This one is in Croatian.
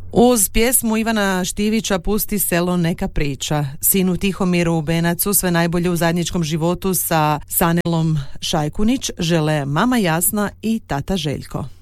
Uz pjesmu Ivana Štivića Pusti selo neka priča. Sinu Tihomiru Benacu sve najbolje u zajedničkom životu sa Sanelom Šajkunić žele mama Jasna i tata Željko.